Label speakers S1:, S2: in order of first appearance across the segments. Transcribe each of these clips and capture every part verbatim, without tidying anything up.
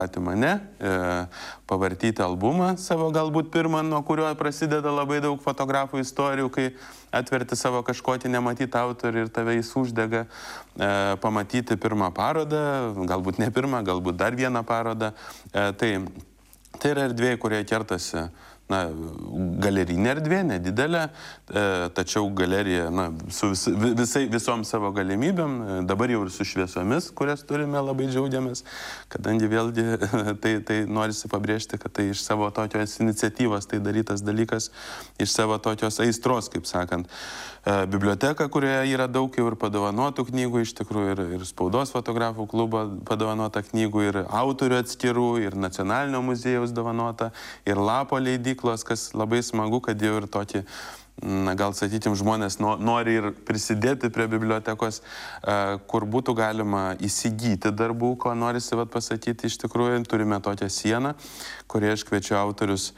S1: Pati mane, e, pavartyti albumą savo galbūt pirmą, nuo kurio prasideda labai daug fotografų istorijų, kai atverti savo kažkokį nematytą autorių ir tave jis uždega, e, pamatyti pirmą parodą, galbūt ne pirmą, galbūt dar vieną parodą. E, tai, tai yra erdvė, kurioje kertasi na, galerinė erdvė, nedidelė, e, tačiau galerija na, su vis, visai, visom savo galimybėm, dabar jau ir su šviesomis, kurias turime, labai džiaugiamės, kadangi vėlgi tai, tai norisi pabrėžti, kad tai iš savo tokios iniciatyvos tai darytas dalykas, iš savo tokios aistros, kaip sakant. E, biblioteka, kurioje yra daug jau ir padovanotų knygų, iš tikrųjų ir, ir spaudos fotografų klubo padovanota knygų, ir autorių atskirų, ir nacionalinio muziejaus dovanota, ir Lapo leidyklos, kas labai smagu, kad jau ir tokį, na, gal sakykim, žmonės nori ir prisidėti prie bibliotekos, kur būtų galima įsigyti darbų, ko norisi vat, pasakyti iš tikrųjų. Turime tokią sieną, kurioje aš kviečiu autorius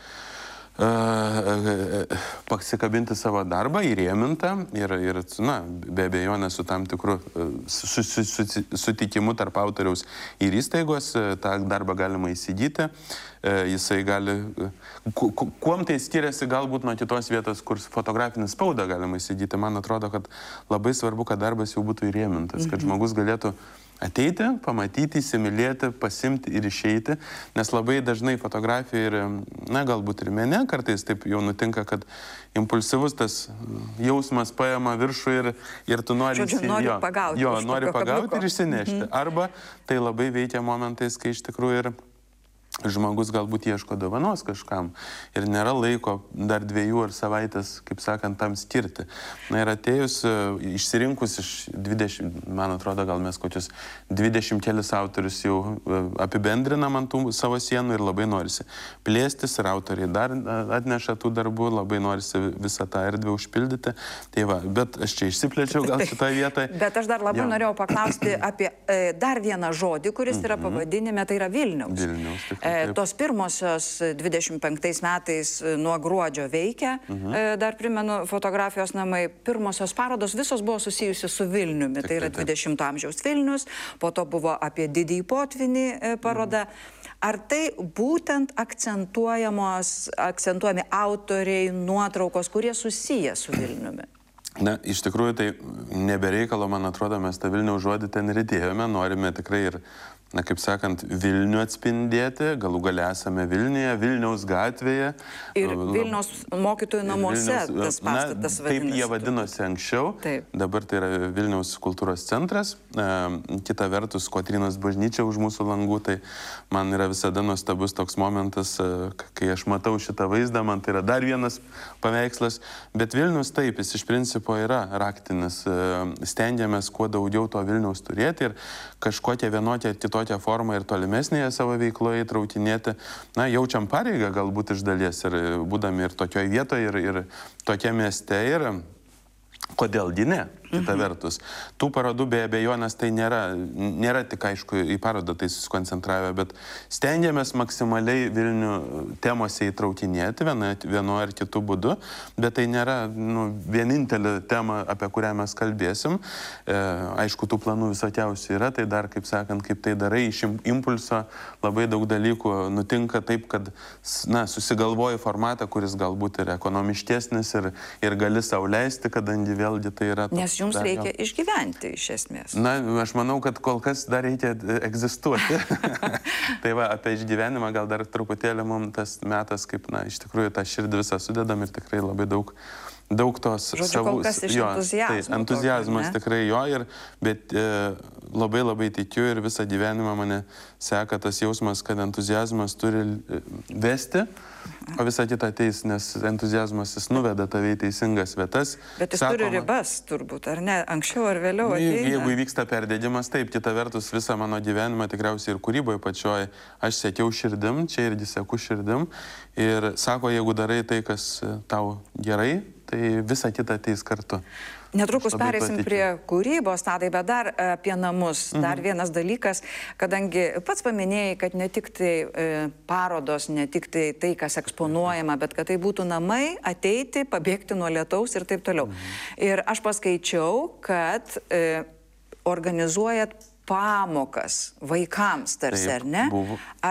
S1: pasikabinti savo darbą, įrėmintą ir, ir na, be abejonės su tam tikru su, su, su, sutikimu tarp autoriaus ir įstaigos. Tą darbą galima įsigyti. Jisai gali... Kuom tai skiriasi galbūt nuo kitos vietos, kur fotografinį spaudą galima įsigyti? Man atrodo, kad labai svarbu, kad darbas jau būtų įrėmintas, kad žmogus galėtų ateiti, pamatyti, įsimylėti, pasimti ir išeiti, nes labai dažnai fotografija ir, na, galbūt ir mene kartais taip jau nutinka, kad impulsyvus tas jausmas paima viršų ir, ir tu nori,
S2: Žodžiu, nori jo, pagauti,
S1: jo, nori pagauti
S2: kabliuko.
S1: ir išsinešti. Mhm. Arba tai labai veikia momentais, kai iš tikrųjų ir žmogus galbūt ieško dovanos kažkam ir nėra laiko dar dviejų ar savaitės, kaip sakant, tam skirti. Na ir atėjus, išsirinkus iš dvidešimt, man atrodo, gal mes kokius dvidešimt kelis autorius jau apibendrinam ant tų savo sienų ir labai norisi plėstis ir autoriai dar atneša tų darbų, labai norisi visą tą erdvę užpildyti. Tai va, bet aš čia išsiplėčiau gal šitoje vietoje.
S2: Bet aš dar labai jo. norėjau paklausti apie e, dar vieną žodį, kuris yra pavadinime, tai yra Vilniaus.
S1: Vilniaus tik.
S2: E, tos pirmosios dvidešimt penktais metais nuo gruodžio veikia, mhm. e, dar primenu, fotografijos namai, pirmosios parodos visos buvo susijusios su Vilniumi, tik, tai yra dvidešimto amžiaus Vilnius, po to buvo apie didįjį potvinį e, paroda. Mhm. Ar tai būtent akcentuojamos, akcentuojami autoriai, nuotraukos, kurie susiję su Vilniumi?
S1: Na, iš tikrųjų, tai nebereikalo, man atrodo, mes tą Vilniaus žodį ten ir įdėjome, norime tikrai ir, na, kaip sakant, Vilnių atspindėti, galų gale esame Vilniuje, Vilniaus gatvėje.
S2: Ir Vilniaus mokytojų namuose Vilniaus, tas pastatas vadinasi.
S1: Taip jie vadinosi anksčiau,
S2: taip.
S1: Dabar tai yra Vilniaus kultūros centras, e, kita vertus Kotrynos bažnyčia už mūsų langų, tai man yra visada nuostabus toks momentas, kai aš matau šitą vaizdą, man tai yra dar vienas paveikslas, bet Vilnius taip, jis iš principo yra raktinis, stengiamės kuo daugiau to Vilniaus turėti ir kažkokią vienokią kitokią formą ir tolimesnėje savo veikloje įtrautinėti. Na, jaučiam pareigą galbūt iš dalies ir būdami ir tokioje vietoje ir, ir tokia mieste ir kodėlgi ne, kita vertus. Tų parodų be abejonės tai nėra, nėra tik aišku į parodą tai susikoncentravę, bet stengiamės maksimaliai Vilnių temose įtraukinėti vienu, vienu ar kitu būdu, bet tai nėra nu, vienintelė tema, apie kurią mes kalbėsim. E, aišku, tų planų visokiausių yra, tai dar, kaip sakant, kaip tai darai, iš impulso labai daug dalykų nutinka taip, kad na, susigalvoji formatą, kuris galbūt yra ekonomiškesnis ir, ir gali sau leisti, kadangi vėlgi tai yra...
S2: Nes jums dar, reikia jo. išgyventi iš esmės.
S1: Na, aš manau, kad kol kas dar reikia egzistuoti. Tai va, apie išgyvenimą gal dar truputėlį mums tas metas, kaip, na, iš tikrųjų tą širdį visą sudedam ir tikrai labai daug, daug tos
S2: Žodžiu,
S1: savų...
S2: kol kas iš
S1: jo,
S2: entuzijazmo.
S1: Tai, entuzijazmas tokio, tikrai jo, ir, bet e, labai labai tikiu ir visą gyvenimą mane seka tas jausmas, kad entuzijazmas turi vesti, o visą kitą ateis, nes entuzijazmas jis nuveda tave į teisingas vietas.
S2: Bet jis
S1: sakoma,
S2: turi ribas turbūt, ar ne? Anksčiau ar vėliau ateina.
S1: Jeigu įvyksta perdėjimas, taip, kita vertus visą mano gyvenimą tikriausiai ir kūryboje pačioje aš siekiau širdim, čia irgi sieku širdim. Ir sako, jeigu darai tai, kas tau gerai, tai visa kita ateis kartu.
S2: Netrukus pereisim prie kūrybos, Tadai, bet dar apie namus. Mhm. Dar vienas dalykas, kadangi pats paminėjai, kad ne tik tai e, parodos, ne tik tai tai, kas eksponuojama, bet kad tai būtų namai, ateiti, pabėgti nuo lietaus ir taip toliau. Mhm. Ir aš paskaičiau, kad e, organizuojat pamokas vaikams tarsi,
S1: taip,
S2: ar ne?
S1: Buvo.